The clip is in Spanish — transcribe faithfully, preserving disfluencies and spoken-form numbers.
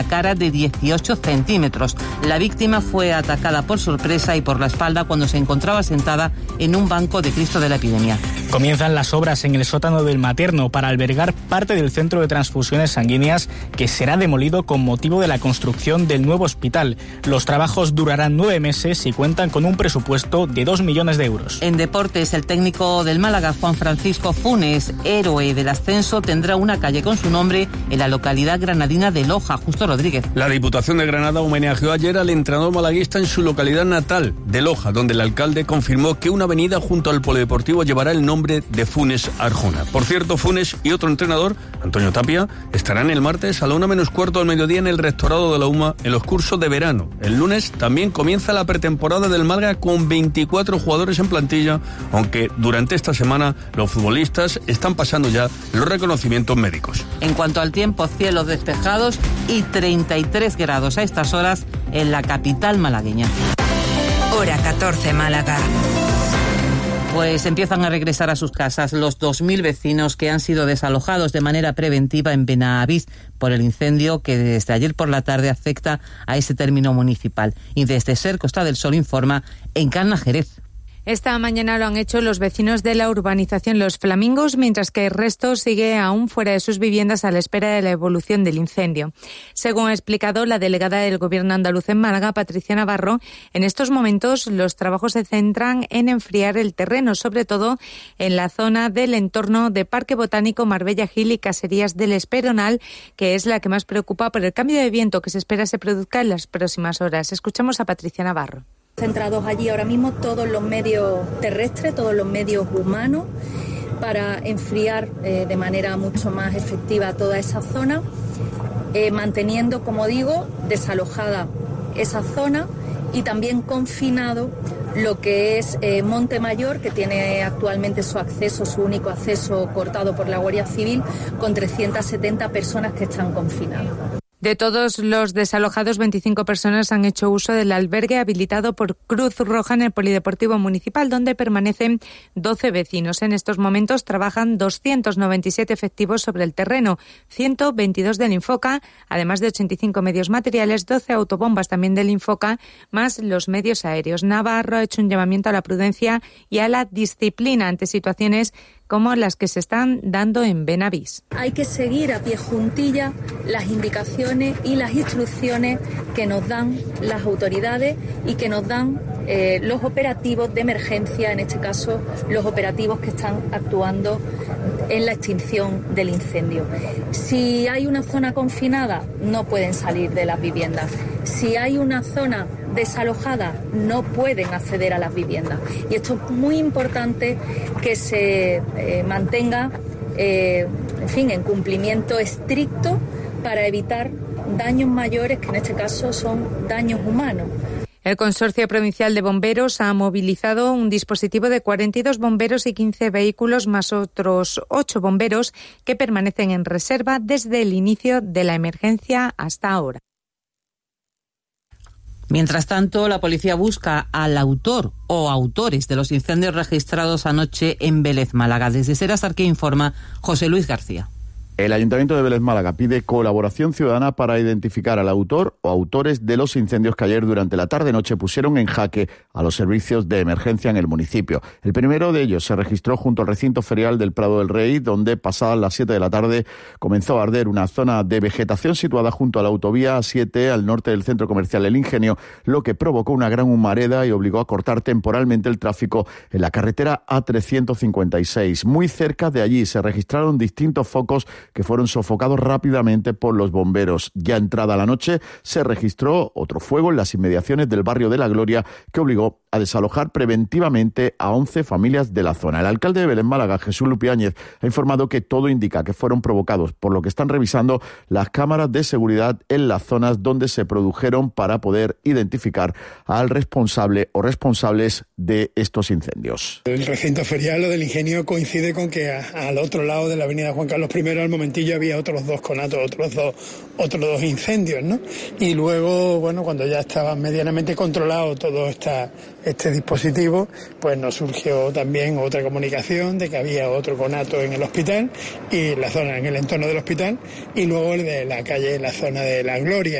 cara de dieciocho centímetros. La víctima fue atacada por sorpresa y por la espalda cuando se encontraba sentada en un banco de Cristo de la Epidemia. Comienzan las obras en el sótano del Materno para albergar parte del centro de transfusiones sanguíneas que será demolido con motivo de la construcción del nuevo hospital. Los trabajos durarán nueve meses y cuentan con un presupuesto de dos millones de euros. En deportes, el técnico del Málaga, Juan Francisco Funes, héroe del ascenso, tendrá una calle con su nombre en la localidad granadina de Loja. Justo Rodríguez. La Diputación de Granada homenajeó ayer al entrenador malaguista en su localidad natal, de Loja, donde el alcalde confirmó que una avenida junto al polideportivo llevará el nombre de Funes Arjona. Por cierto, Funes y otro entrenador, Antonio Tapia, estarán el martes a la una menos cuarto del mediodía en el Rectorado de la U M A en los cursos de verano. El lunes también comienza la pretemporada del Málaga con veinticuatro jugadores en plantilla, aunque durante esta semana los futbolistas están pasando ya los reconocimientos médicos. En cuanto al tiempo, cielos despejados y treinta y tres grados a estas horas en la capital malagueña. Hora catorce, Málaga. Pues empiezan a regresar a sus casas los dos mil vecinos que han sido desalojados de manera preventiva en Benavís por el incendio que desde ayer por la tarde afecta a ese término municipal. Y desde SER Costa del Sol informa Encarna Jerez. Esta mañana lo han hecho los vecinos de la urbanización Los Flamingos, mientras que el resto sigue aún fuera de sus viviendas a la espera de la evolución del incendio. Según ha explicado la delegada del Gobierno andaluz en Málaga, Patricia Navarro, en estos momentos los trabajos se centran en enfriar el terreno, sobre todo en la zona del entorno de Parque Botánico, Marbella Gil y Caserías del Esperonal, que es la que más preocupa por el cambio de viento que se espera se produzca en las próximas horas. Escuchamos a Patricia Navarro. Centrados allí ahora mismo todos los medios terrestres, todos los medios humanos para enfriar eh, de manera mucho más efectiva toda esa zona, eh, manteniendo, como digo, desalojada esa zona y también confinado lo que es eh, Monte Mayor, que tiene actualmente su acceso, su único acceso cortado por la Guardia Civil, con trescientas setenta personas que están confinadas. De todos los desalojados, veinticinco personas han hecho uso del albergue habilitado por Cruz Roja en el Polideportivo Municipal, donde permanecen doce vecinos. En estos momentos trabajan doscientos noventa y siete efectivos sobre el terreno, ciento veintidós del Infoca, además de ochenta y cinco medios materiales, doce autobombas también del Infoca, más los medios aéreos. Navarro ha hecho un llamamiento a la prudencia y a la disciplina ante situaciones como las que se están dando en Benavís. Hay que seguir a pie juntilla las indicaciones y las instrucciones que nos dan las autoridades y que nos dan eh, los operativos de emergencia, en este caso los operativos que están actuando en la extinción del incendio. Si hay una zona confinada, no pueden salir de las viviendas. Si hay una zona desalojada, no pueden acceder a las viviendas. Y esto es muy importante que se eh, mantenga, eh, en fin, en cumplimiento estricto para evitar daños mayores, que en este caso son daños humanos. El Consorcio Provincial de Bomberos ha movilizado un dispositivo de cuarenta y dos bomberos y quince vehículos, más otros ocho bomberos que permanecen en reserva desde el inicio de la emergencia hasta ahora. Mientras tanto, la policía busca al autor o autores de los incendios registrados anoche en Vélez, Málaga. Desde SER Asarque informa José Luis García. El Ayuntamiento de Vélez Málaga pide colaboración ciudadana para identificar al autor o autores de los incendios que ayer durante la tarde-noche pusieron en jaque a los servicios de emergencia en el municipio. El primero de ellos se registró junto al recinto ferial del Prado del Rey, donde pasadas las siete de la tarde comenzó a arder una zona de vegetación situada junto a la autovía A siete al norte del centro comercial El Ingenio, lo que provocó una gran humareda y obligó a cortar temporalmente el tráfico en la carretera A trescientos cincuenta y seis. Muy cerca de allí se registraron distintos focos que fueron sofocados rápidamente por los bomberos. Ya entrada la noche se registró otro fuego en las inmediaciones del barrio de La Gloria que obligó a desalojar preventivamente a once familias de la zona. El alcalde de Vélez Málaga, Jesús Lupiáñez, ha informado que todo indica que fueron provocados, por lo que están revisando las cámaras de seguridad en las zonas donde se produjeron para poder identificar al responsable o responsables de estos incendios. El recinto ferial, lo del Ingenio, coincide con que a, al otro lado de la avenida Juan Carlos primero, al momento momentillo había otros dos conatos, otros dos, otros dos incendios, ¿no? Y luego, bueno, cuando ya estaba medianamente controlado todo esta, este dispositivo, pues nos surgió también otra comunicación de que había otro conato en el hospital y la zona, en el entorno del hospital, y luego el de la calle, la zona de La Gloria.